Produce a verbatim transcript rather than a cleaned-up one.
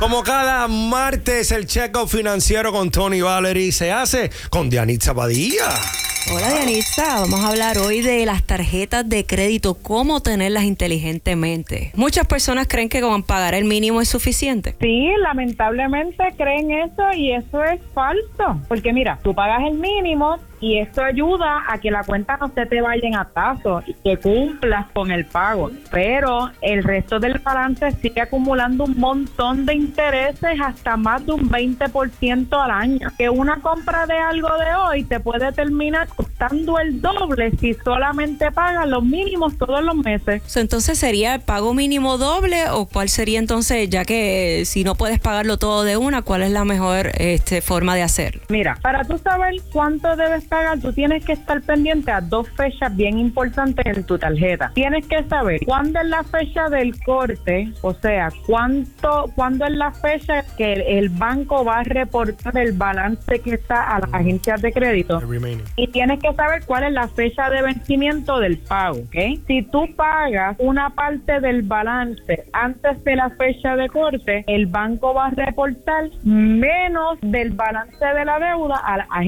Como cada martes, el check-up financiero con Tony Valery se hace con Dianitza Padilla. Hola Dianitza, vamos a hablar hoy de las tarjetas de crédito, cómo tenerlas inteligentemente. Muchas personas creen que con pagar el mínimo es suficiente. Sí, lamentablemente creen eso y eso es falso. Porque mira, tú pagas el mínimo y esto ayuda a que la cuenta no se te vaya en atazo y que cumplas con el pago. Pero el resto del balance sigue acumulando un montón de intereses, hasta más de un veinte por ciento al año. Que una compra de algo de hoy te puede terminar costando el doble si solamente pagas los mínimos todos los meses. Entonces, ¿sería el pago mínimo doble o cuál sería entonces, ya que eh, si no puedes pagarlo todo de una, cuál es la mejor este, forma de hacerlo? Mira, para tú saber cuánto debes pagar, tú tienes que estar pendiente a dos fechas bien importantes en tu tarjeta. Tienes que saber cuándo es la fecha del corte, o sea, cuánto, cuándo es la fecha que el, el banco va a reportar el balance que está a las agencias de crédito. Y tienes que saber cuál es la fecha de vencimiento del pago, ¿ok? Si tú pagas una parte del balance antes de la fecha de corte, el banco va a reportar menos del balance de la deuda a la agencia